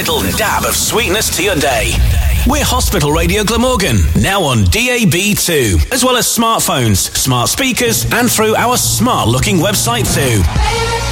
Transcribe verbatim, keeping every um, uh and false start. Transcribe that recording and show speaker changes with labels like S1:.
S1: little dab of sweetness to your day. We're Hospital Radio Glamorgan, now on D A B two, as well as smartphones, smart speakers, and through our smart-looking website too.